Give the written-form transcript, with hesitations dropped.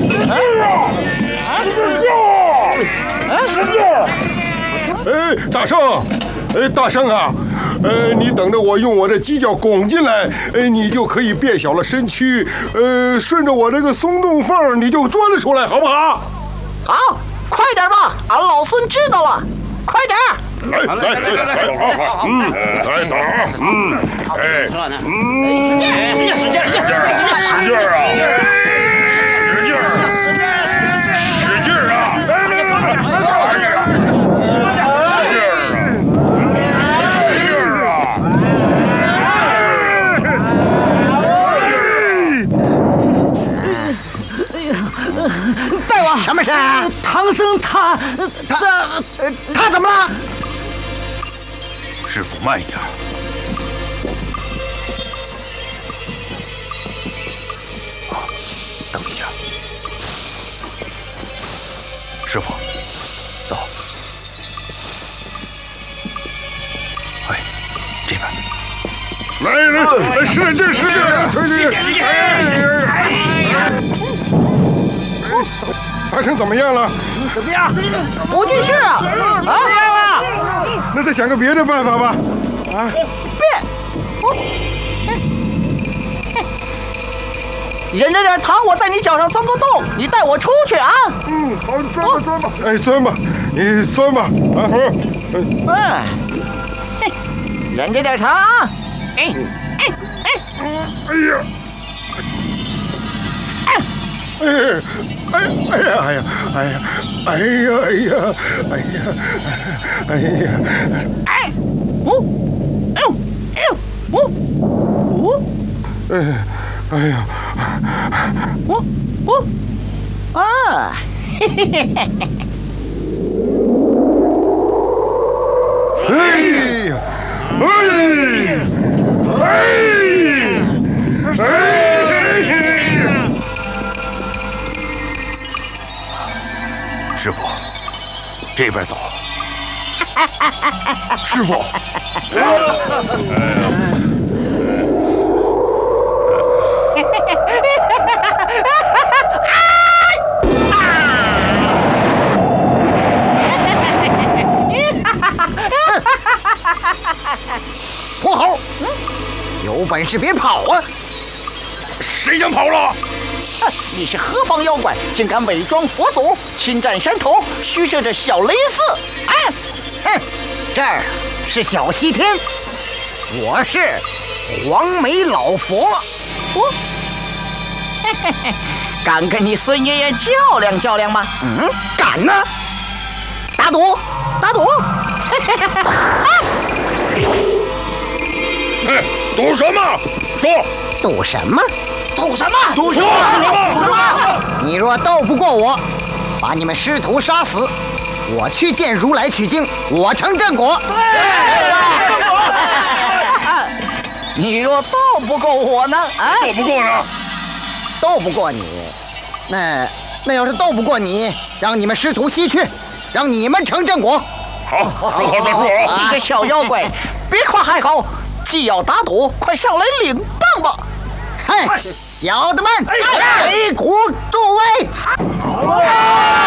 哎，大圣，大圣啊，你等着我用我的犄角拱进来，你就可以变小了身躯，顺着我这个松洞缝，你就钻了出来，好不好？ 好，快点吧，俺老孙知道了，快点！ 来，来打， 使劲，使劲，使劲，使劲， 使劲啊！ 大王， 什么事？ 唐僧他怎么了？ 师傅慢一点。等一下，师傅，走。哎，这边。 来，使劲，推进！大圣怎么样了？ 怎么样？不济事啊！怎么样了？ 那再想个别的办法吧。 忍着点糖，我在你脚上钻个洞，你带我出去啊！ 好，钻吧。哎，钻吧，你钻吧。 忍着点糖。哎呀！ 师傅，这边走。师傅， 泼猴，有本事别跑啊！ 谁先跑了？ 你是何方妖怪，竟敢伪装佛祖，侵占山头，虚设着小雷寺？ 哼，这儿是小西天，我是黄眉老佛。 敢跟你孙爷爷较量较量吗？ 敢呢！打赌， 打赌！ 赌什么？说。 赌什么？ 赌什么？ 赌什么？ 你若斗不过我，把你们师徒杀死，我去见如来取经，我成正果。 你若斗不过我呢？ 斗不过呢？ 斗不过你，那要是斗不过你，让你们师徒西去，让你们成正果。 好，说好再说啊！ 你个小妖怪，别夸还好，既要打赌，快上来领棒吧！ 嘿，小的们，擂鼓助威！